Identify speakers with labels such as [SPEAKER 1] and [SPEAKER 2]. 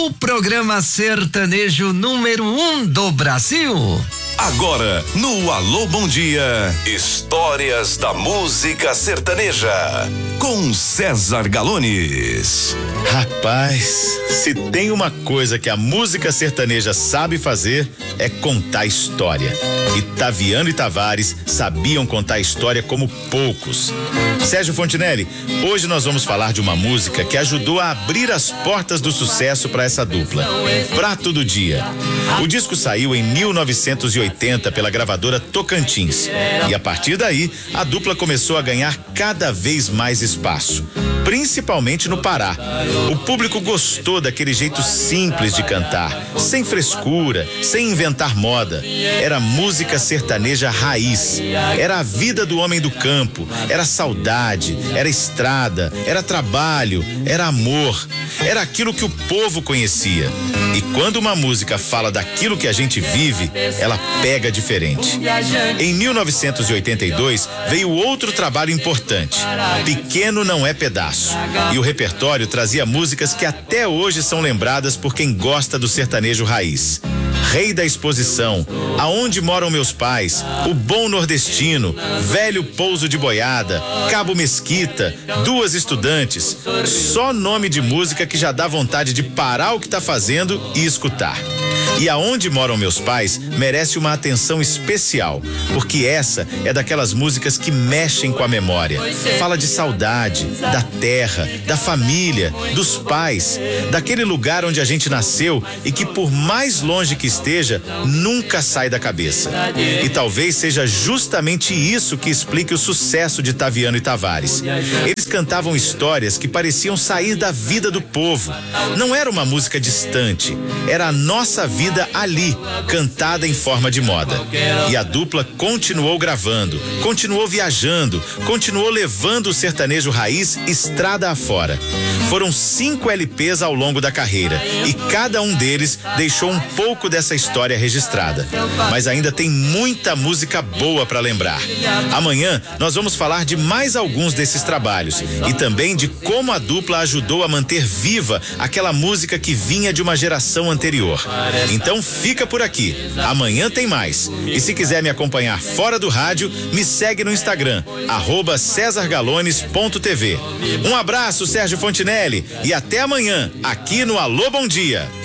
[SPEAKER 1] o programa sertanejo número 1 do Brasil.
[SPEAKER 2] Agora, no Alô Bom Dia, histórias da música sertaneja, com César Galones.
[SPEAKER 3] Rapaz, se tem uma coisa que a música sertaneja sabe fazer, é contar história. E Taviano e Tavares sabiam contar história como poucos. Sérgio Fontinelli, hoje nós vamos falar de uma música que ajudou a abrir as portas do sucesso para essa dupla. Prato do Dia. O disco saiu em 1980 pela gravadora Tocantins. E a partir daí, a dupla começou a ganhar cada vez mais espaço, principalmente no Pará. O público gostou daquele jeito simples de cantar, sem frescura, sem inventar moda. Era música sertaneja raiz. Era a vida do homem do campo, era saudade, era estrada, era trabalho, era amor. Era aquilo que o povo conhecia. E quando uma música fala daquilo que a gente vive, ela pega diferente. Em 1982, veio outro trabalho importante, Pequeno Não É Pedaço. E o repertório trazia músicas que até hoje são lembradas por quem gosta do sertanejo raiz. Rei da Exposição, Aonde Moram Meus Pais, O Bom Nordestino, Velho Pouso de Boiada, Cabo Mesquita, Duas Estudantes. Só nome de música que já dá vontade de parar o que tá fazendo e escutar. E Aonde Moram Meus Pais merece uma atenção especial, porque essa é daquelas músicas que mexem com a memória. Fala de saudade, da terra, da família, dos pais, daquele lugar onde a gente nasceu e que, por mais longe que esteja, nunca sai da cabeça. E talvez seja justamente isso que explique o sucesso de Taviano e Tavares. Eles cantavam histórias que pareciam sair da vida do povo. Não era uma música distante, era a nossa vida ali, cantada em forma de moda. E a dupla continuou gravando, continuou viajando, continuou levando o sertanejo raiz estrada afora. Foram 5 LPs ao longo da carreira e cada um deles deixou um pouco dessa história registrada. Mas ainda tem muita música boa para lembrar. Amanhã nós vamos falar de mais alguns desses trabalhos e também de como a dupla ajudou a manter viva aquela música que vinha de uma geração anterior. Então fica por aqui. Amanhã tem mais. E se quiser me acompanhar fora do rádio, me segue no Instagram, @cesargalones.tv. Um abraço, Sérgio Fontinelli, e até amanhã, aqui no Alô Bom Dia.